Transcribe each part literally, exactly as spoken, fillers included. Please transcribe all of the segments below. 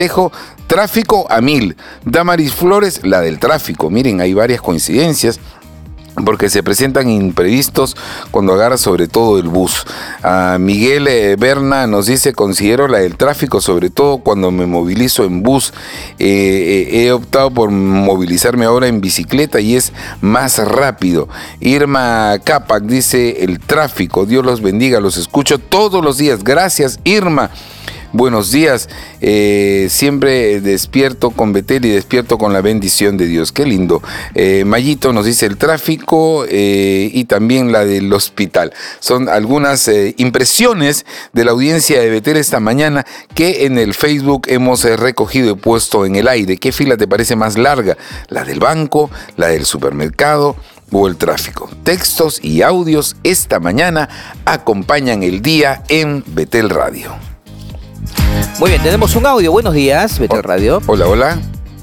Tráfico a mil. Damaris Flores, la del tráfico. Miren, hay varias coincidencias, porque se presentan imprevistos cuando agarra sobre todo el bus. Uh, Miguel eh, Berna nos dice: considero la del tráfico, sobre todo cuando me movilizo en bus. Eh, eh, he optado por movilizarme ahora en bicicleta y es más rápido. Irma Capac dice: el tráfico, Dios los bendiga, los escucho todos los días. Gracias, Irma. Buenos días, eh, siempre despierto con Betel y despierto con la bendición de Dios. Qué lindo. Eh, Mayito nos dice el tráfico eh, y también la del hospital. Son algunas eh, impresiones de la audiencia de Betel esta mañana que en el Facebook hemos eh, recogido y puesto en el aire. ¿Qué fila te parece más larga? ¿La del banco, la del supermercado o el tráfico? Textos y audios esta mañana acompañan el día en Betel Radio. Muy bien, tenemos un audio. Buenos días, Betel Radio. Hola, hola.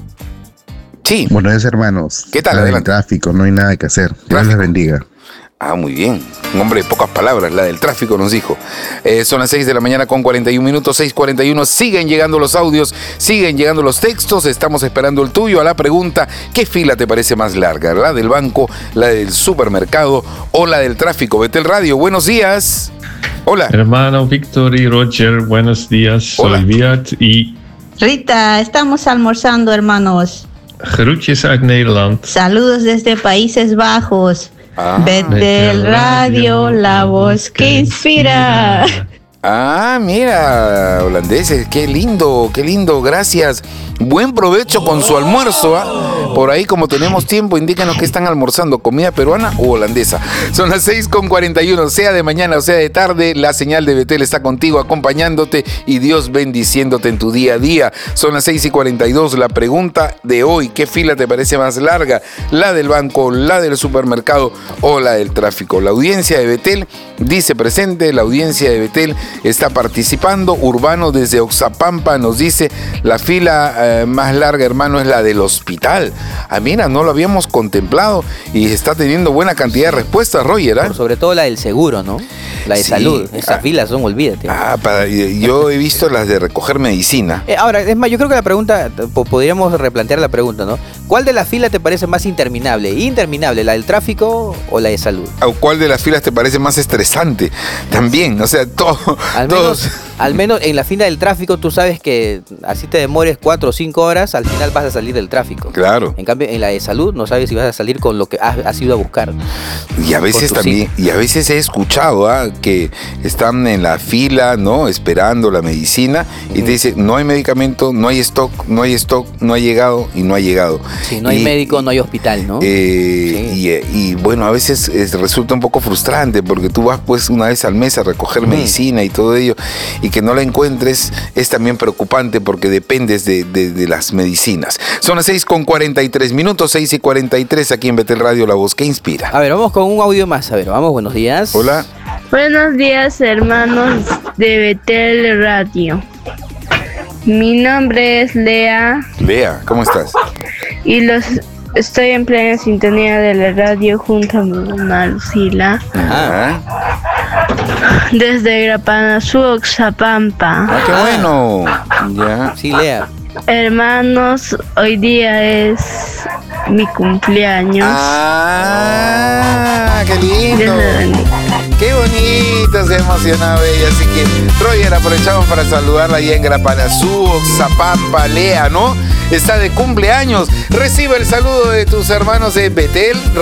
Sí. Buenos días, hermanos. ¿Qué tal? Nada de Adelante. tráfico, no hay nada que hacer. Dios les bendiga. Ah, muy bien. Un hombre de pocas palabras, la del tráfico nos dijo. Eh, son las seis de la mañana con cuarenta y un minutos, seis cuarenta y uno. Siguen llegando los audios, siguen llegando los textos. Estamos esperando el tuyo a la pregunta: ¿qué fila te parece más larga? ¿La del banco, la del supermercado o la del tráfico? Betel Radio, buenos días. Hola. Hermano Víctor y Roger, buenos días. Hola. Soy Viat y Rita, estamos almorzando, hermanos. groetjes uit Nederland. Saludos desde Países Bajos. Ah. Betel Radio, la voz que inspira. Ah, mira, holandeses, qué lindo, qué lindo, gracias. Buen provecho con su almuerzo, ¿ah? Por ahí, como tenemos tiempo, indícanos que están almorzando, comida peruana o holandesa. Son las seis con cuarenta y uno, sea de mañana o sea de tarde, la señal de Betel está contigo, acompañándote y Dios bendiciéndote en tu día a día. Son las seis y cuarenta y dos, la pregunta de hoy: ¿qué fila te parece más larga? ¿La del banco, la del supermercado o la del tráfico? La audiencia de Betel dice presente, la audiencia de Betel está participando. Urbano desde Oxapampa nos dice: la fila eh, más larga, hermano, es la del hospital. Ah, mira, no lo habíamos contemplado y está teniendo buena cantidad de respuestas, Roger, ¿eh? Sobre todo la del seguro, ¿no? La de Sí. salud. Esas Ah. filas son, olvídate. Ah, para, yo he visto las de recoger medicina. Eh, ahora, es más, yo creo que la pregunta, po- podríamos replantear la pregunta, ¿no? ¿Cuál de las filas te parece más interminable? ¿Interminable, la del tráfico o la de salud? ¿O cuál de las filas te parece más estresante? También, o sea, todo, Al todos... menos, al menos en la fila del tráfico tú sabes que así te demores cuatro o cinco horas, al final vas a salir del tráfico. Claro. En cambio, en la de salud no sabes si vas a salir con lo que has, has ido a buscar. Y a veces tu también, y a veces he escuchado ¿ah? que están en la fila, ¿no? Esperando la medicina y te dicen: no hay medicamento, no hay stock, no hay stock, no ha llegado y no ha llegado. Si no hay Y, médico, no hay hospital, ¿no? Eh, Sí. y, eh, y bueno, a veces es- resulta un poco frustrante porque tú vas pues una vez al mes a recoger Ujú. medicina y todo ello, y que no la encuentres es también preocupante porque dependes de, de- de las medicinas. Son las seis con cuarenta y tres minutos, seis y cuarenta y tres aquí en Betel Radio, la voz que inspira. A ver, vamos con un audio más. A ver, vamos, buenos días. Hola. Buenos días, hermanos de Betel Radio. Mi nombre es Lea Lea, ¿cómo estás? y los estoy en plena sintonía de la radio junto a mi mamá Lucila Ah, desde Grapanazú, Oxapampa. ah, qué bueno. Ya. Sí, Lea. Hermanos, hoy día es mi cumpleaños. Ah, qué lindo. Dios me bendiga. Qué bonito, se emocionaba ella. Así que, Roger, aprovechamos para saludarla ahí en Grapanazú, Oxapampa, Lea, ¿no? Está de cumpleaños. Recibe el saludo de tus hermanos de Betel